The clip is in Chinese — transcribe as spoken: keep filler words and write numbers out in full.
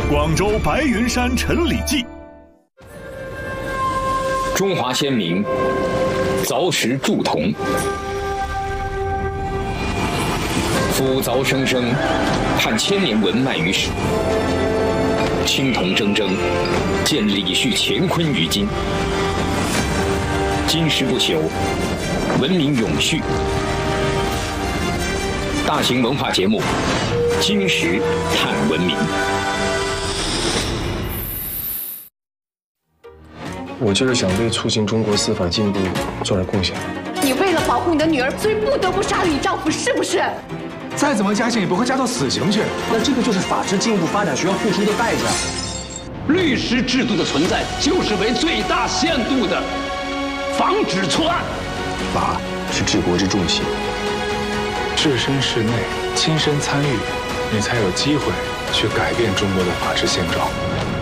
广州白云山陈李济。 中华先民凿石铸铜，夫凿生生，盼千年文脉于史。青铜铮铮，见李旭乾坤于今。金石不朽，文明永续。大型文化节目《金石探文明》。 我就是想为促进中国司法进步做点贡献。 你为了保护你的女儿，所以不得不杀了你丈夫，是不是？ 再怎么加刑也不会加到死刑去。 那这个就是法治进步发展需要付出的代价。 律师制度的存在，就是为最大限度的防止错案。 法是治国之重器， 置身事内，亲身参与，你才有机会去改变中国的法治现状。